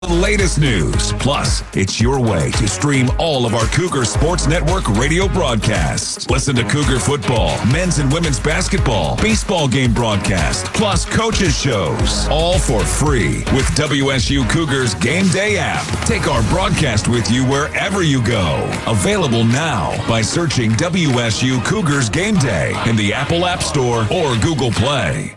The latest news. Plus, it's your way to stream all of our Cougar Sports Network radio broadcasts. Listen to Cougar football, men's and women's basketball, baseball game broadcast, plus coaches shows. All for free with WSU Cougars Game Day app. Take our broadcast with you wherever you go. Available now by searching WSU Cougars Game Day in the Apple App Store or Google Play.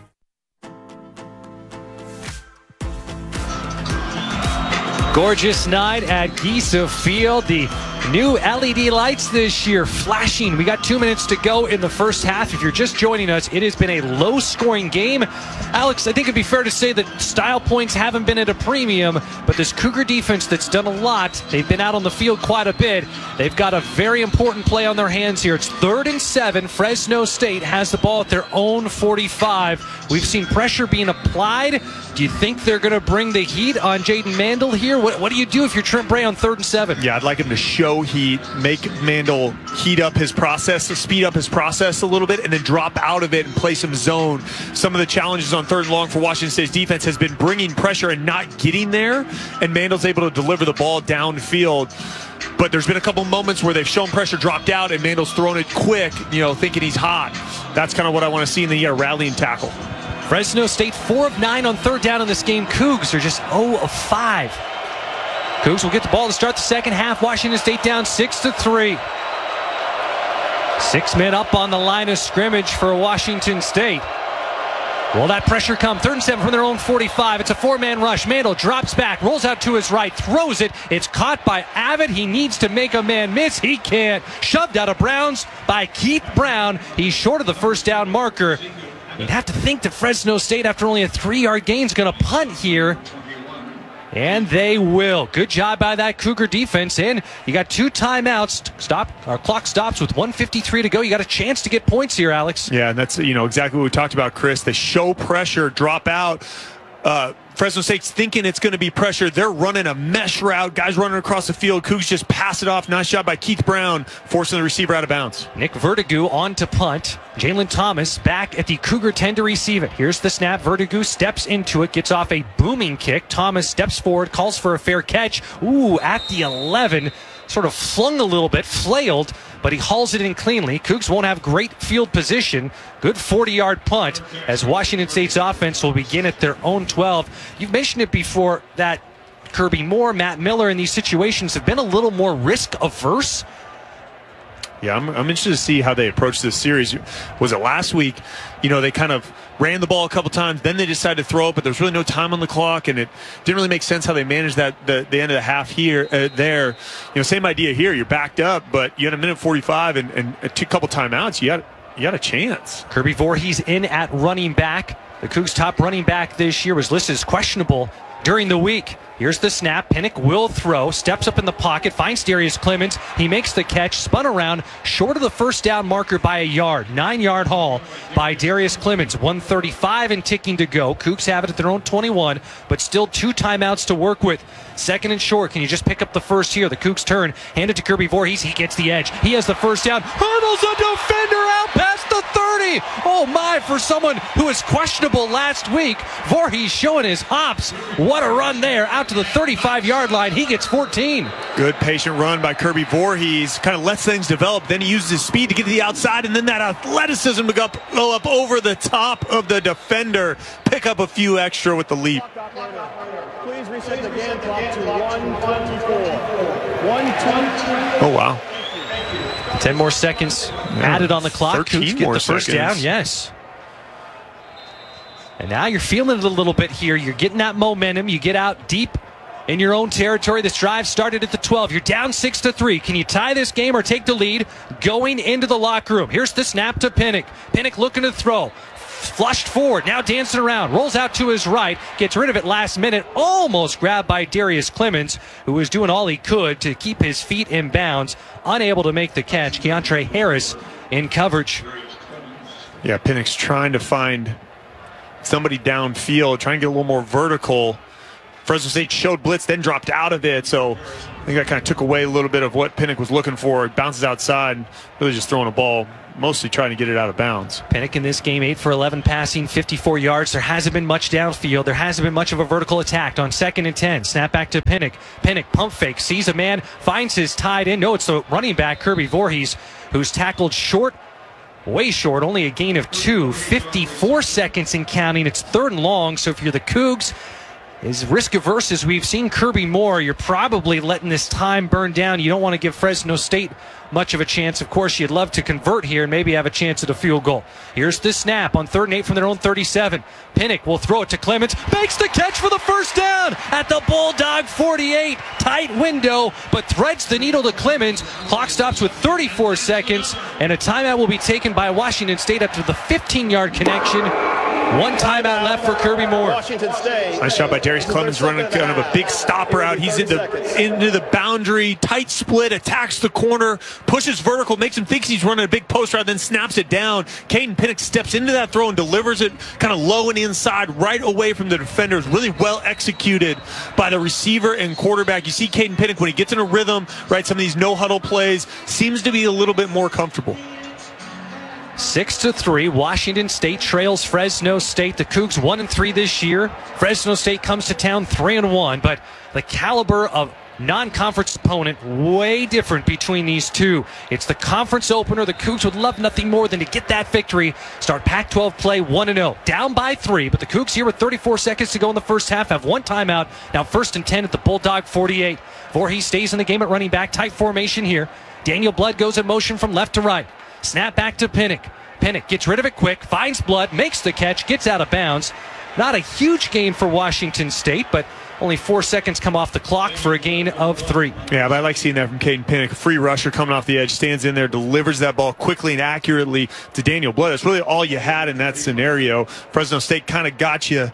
Gorgeous night at Giesa Field. The new LED lights this year flashing. We got 2 minutes to go in the first half. If you're just joining us, it has been a low-scoring game. Alex, I think it'd be fair to say that style points haven't been at a premium, but this Cougar defense that's done a lot, they've been out on the field quite a bit. They've got a very important play on their hands here. It's 3rd and 7. Fresno State has the ball at their own 45. We've seen pressure being applied. Do you think they're going to bring the heat on Jaden Mandel here? What do you do if you're Trent Bray on 3rd and 7? Yeah, I'd like him to show heat, make Mandel heat up his process, to speed up his process a little bit, and then drop out of it and play some zone. Some of the challenges on 3rd and long for Washington State's defense has been bringing pressure and not getting there, and Mandel's able to deliver the ball downfield. But there's been a couple moments where they've shown pressure, dropped out, and Mandel's thrown it quick, thinking he's hot. That's kind of what I want to see in the rallying tackle. Fresno State 4 of 9 on 3rd down in this game. Cougs are just 0 of 5. Cougs will get the ball to start the second half. Washington State down 6-3. 6 men up on the line of scrimmage for Washington State. Will that pressure come? 3rd and 7 from their own 45. It's a 4-man rush. Mandel drops back, rolls out to his right, throws it. It's caught by Avid. He needs to make a man miss. He can't. Shoved out of bounds by Keith Brown. He's short of the first down marker. You'd have to think that Fresno State, after only a 3-yard gain, is going to punt here. And they will. Good job by that Cougar defense. And you got 2 timeouts. Our clock stops with 1:53 to go. You got a chance to get points here, Alex. Yeah, and that's exactly what we talked about, Chris. They show pressure, drop out. Fresno State's thinking it's going to be pressure. They're running a mesh route. Guys running across the field. Cougs just pass it off. Nice job by Keith Brown, forcing the receiver out of bounds. Nick Vertigu on to punt. Jalen Thomas back at the Cougar 10 to receive it. Here's the snap. Vertigu steps into it, gets off a booming kick. Thomas steps forward, calls for a fair catch. Ooh, at the 11. Sort of flung a little bit, flailed, but he hauls it in cleanly. Cougs won't have great field position. Good 40-yard punt as Washington State's offense will begin at their own 12. You've mentioned it before that Kirby Moore, Matt Miller in these situations have been a little more risk-averse. Yeah, I'm interested to see how they approach this series. Was it last week? They kind of ran the ball a couple times, then they decided to throw it, but there's really no time on the clock, and it didn't really make sense how they managed that the end of the half here there. Same idea here. You're backed up, but you had a minute 45 and a couple timeouts. You got a chance. Kirby Voorhees in at running back. The Cougs' top running back this year was listed as questionable during the week. Here's the snap. Pinnock will throw. Steps up in the pocket. Finds Darius Clemens. He makes the catch. Spun around. Short of the first down marker by a yard. 9-yard haul by Darius Clemens. 1:35 and ticking to go. Cougs have it at their own 21, but still 2 timeouts to work with. 2nd and short. Can you just pick up the first here? The Cougs turn. Hand it to Kirby Voorhees. He gets the edge. He has the first down. Hurdles a defender out past the 30. Oh my, for someone who was questionable last week. Voorhees showing his hops. What a run there. Out to the 35-yard line. He gets 14. Good patient run by Kirby Voorhees. Kind of lets things develop. Then he uses his speed to get to the outside, and then that athleticism to go up over the top of the defender. Pick up a few extra with the leap. Please reset the game clock to 1:24. 1:24. Oh, wow. 10 more seconds added on the clock. 13 Cougs get more the first seconds. down. Yes. And now you're feeling it a little bit here. You're getting that momentum. You get out deep in your own territory. This drive started at the 12. You're down 6-3. Can you tie this game or take the lead going into the locker room? Here's the snap to Pinnock. Pinnock looking to throw. Flushed forward, now dancing around, rolls out to his right, gets rid of it last minute, almost grabbed by Darius Clemens, who was doing all he could to keep his feet in bounds, unable to make the catch. Keontre Harris in coverage. Yeah, Pinnock's trying to find somebody downfield, trying to get a little more vertical. Fresno State showed blitz, then dropped out of it, so I think that kind of took away a little bit of what Pinnock was looking for. It bounces outside, really just throwing a ball mostly trying to get it out of bounds. Pinnock in this game, 8 for 11 passing, 54 yards. There hasn't been much downfield. There hasn't been much of a vertical attack. On 2nd and 10, snap back to Pinnock. Pinnock pump fake, sees a man, finds his tight end. No, it's the running back, Kirby Voorhees, who's tackled short, way short, only a gain of 2. 54 seconds and counting. It's 3rd and long, so if you're the Cougs, as risk averse as we've seen Kirby Moore, you're probably letting this time burn down. You don't want to give Fresno State much of a chance. Of course, you'd love to convert here and maybe have a chance at a field goal. Here's the snap on 3rd and 8 from their own 37. Pinnock will throw it to Clements, makes the catch for the first down at the Bulldog 48. Tight window, but threads the needle to Clements. Clock stops with 34 seconds, and a timeout will be taken by Washington State after the 15-yard connection. One timeout left for Kirby Moore. Washington State. Nice job by Darius Clemens running kind of a big stopper out. He's into the boundary, tight split, attacks the corner, pushes vertical, makes him think he's running a big post route, then snaps it down. Caden Pinnock steps into that throw and delivers it kind of low and inside, right away from the defenders. Really well executed by the receiver and quarterback. You see Caden Pinnock when he gets in a rhythm, right? Some of these no-huddle plays, seems to be a little bit more comfortable. 6-3, Washington State trails Fresno State. The Cougs 1-3 this year. Fresno State comes to town 3-1, but the caliber of non-conference opponent way different between these two. It's the conference opener. The Cougs would love nothing more than to get that victory. Start Pac-12 play 1-0. Down by 3, but the Cougs here with 34 seconds to go in the first half have one timeout. Now 1st and 10 at the Bulldog 48. Voorhees stays in the game at running back. Tight formation here. Daniel Blood goes in motion from left to right. Snap back to Pinnock. Pinnock gets rid of it quick, finds Blood, makes the catch, gets out of bounds. Not a huge gain for Washington State, but only 4 seconds come off the clock for a gain of 3. Yeah, but I like seeing that from Caden Pinnock. A free rusher coming off the edge, stands in there, delivers that ball quickly and accurately to Daniel Blood. That's really all you had in that scenario. Fresno State kind of got you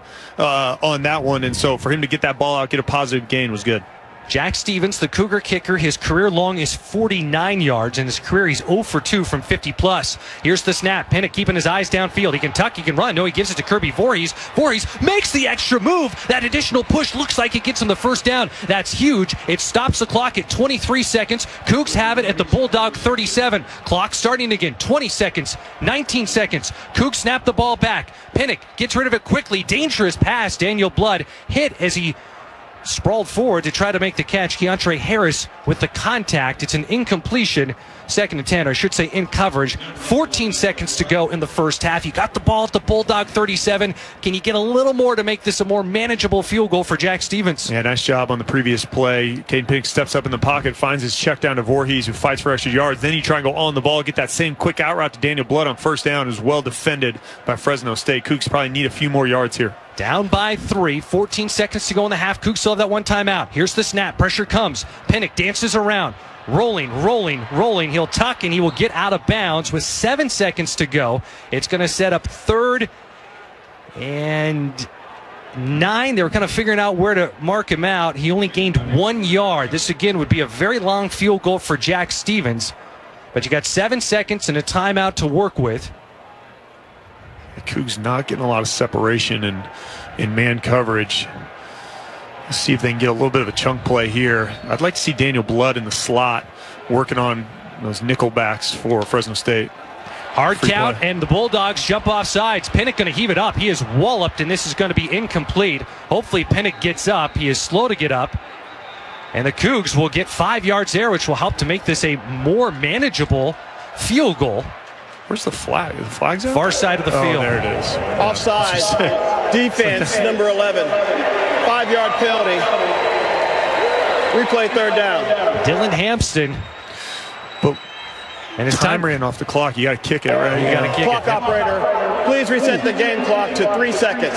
on that one, and so for him to get that ball out, get a positive gain was good. Jack Stevens, the Cougar kicker, his career long is 49 yards. In his career, he's 0 for 2 from 50-plus. Here's the snap. Pinnock keeping his eyes downfield. He can tuck, he can run. No, he gives it to Kirby Voorhees. Voorhees makes the extra move. That additional push looks like it gets him the first down. That's huge. It stops the clock at 23 seconds. Cougs have it at the Bulldog 37. Clock starting again. 20 seconds. 19 seconds. Cougs snap the ball back. Pinnock gets rid of it quickly. Dangerous pass. Daniel Blood hit as he sprawled forward to try to make the catch. Keontre Harris with the contact. It's an incompletion. 2nd and 10, or I should say in coverage. 14 seconds to go in the first half. You got the ball at the Bulldog 37. Can you get a little more to make this a more manageable field goal for Jack Stevens? Yeah, nice job on the previous play. Caden Pinnock steps up in the pocket, finds his check down to Voorhees, who fights for extra yards. Then you try and go on the ball, get that same quick out route to Daniel Blood on first down. Is well defended by Fresno State. Cougs probably need a few more yards here. Down by 3, 14 seconds to go in the half. Cougs still have that one timeout. Here's the snap. Pressure comes. Pinnock dances around. Rolling. He'll tuck and he will get out of bounds with 7 seconds to go. It's going to set up 3rd and 9. They were kind of figuring out where to mark him out. He only gained 1 yard. This again would be a very long field goal for Jack Stevens. But you got 7 seconds and a timeout to work with. The Cougs not getting a lot of separation in man coverage. Let's see if they can get a little bit of a chunk play here. I'd like to see Daniel Blood in the slot working on those nickel backs for Fresno State. Hard count, and the Bulldogs jump off sides. Pinnock going to heave it up. He is walloped, and this is going to be incomplete. Hopefully Pinnock gets up. He is slow to get up. And the Cougs will get 5 yards there, which will help to make this a more manageable field goal. Where's the flag? The flag's out? Far side of the field. There it is. Offside. Defense, number 11. 5-yard penalty. Replay 3rd down. Dylan Hampston. But and his time ran off the clock. You got to kick it, right? You got to kick Clock it. operator, please reset the game clock to 3 seconds.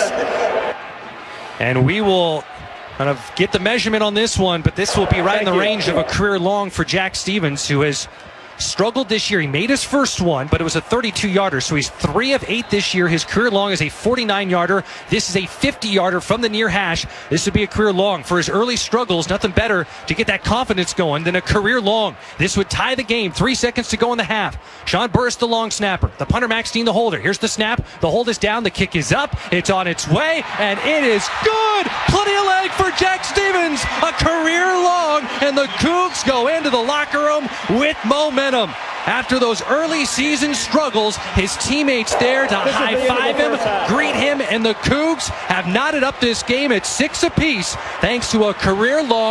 And we will kind of get the measurement on this one, but this will be right in the range of a career long for Jack Stevens, who has struggled this year. He made his first one, but it was a 32-yarder, so he's 3 of 8 this year. His career long is a 49-yarder. This is a 50-yarder from the near hash. This would be a career long. For his early struggles, nothing better to get that confidence going than a career long. This would tie the game. 3 seconds to go in the half. Sean Burris, the long snapper. The punter, Max Dean, the holder. Here's the snap. The hold is down. The kick is up. It's on its way, and it is good. Plenty of leg for Jack Stevens. A career long, and the Cougs go into the locker room with momentum. After those early season struggles, his teammates there to high-five him, greet him, and the Cougs have knotted up this game at 6 apiece thanks to a career-long